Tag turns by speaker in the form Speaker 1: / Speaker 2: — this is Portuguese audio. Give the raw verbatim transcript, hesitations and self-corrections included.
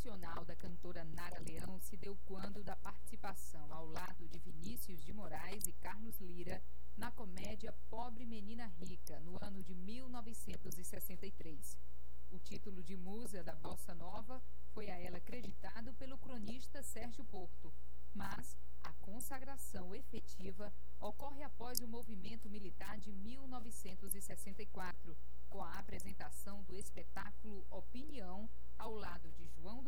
Speaker 1: nacional da cantora Nara Leão se deu quando da participação ao lado de Vinícius de Moraes e Carlos Lyra na comédia Pobre Menina Rica, no ano de mil novecentos e sessenta e três. O título de musa da bossa nova foi a ela acreditado pelo cronista Sérgio Porto, mas a consagração efetiva ocorre após o movimento militar de mil novecentos e sessenta e quatro, com a apresentação do espetáculo Opinião ao lado de João